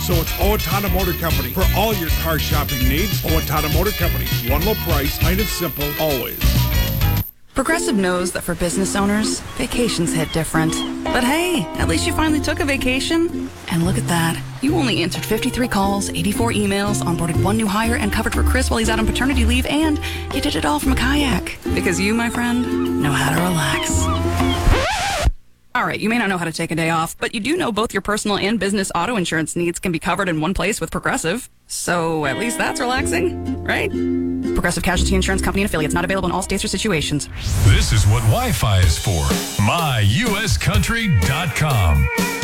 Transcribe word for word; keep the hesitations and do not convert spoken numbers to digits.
So it's Owatonna Motor Company. For all your car shopping needs, Owatonna Motor Company. One low price, plain and simple, always. Progressive knows that for business owners, vacations hit different. But hey, at least you finally took a vacation. And look at that. You only answered fifty-three calls, eighty-four emails, onboarded one new hire, and covered for Chris while he's out on paternity leave, and you did it all from a kayak. Because you, my friend, know how to relax. All right, you may not know how to take a day off, but you do know both your personal and business auto insurance needs can be covered in one place with Progressive. So at least that's relaxing, right? Progressive Casualty Insurance Company and affiliates, not available in all states or situations. This is what Wi-Fi is for. my U S country dot com.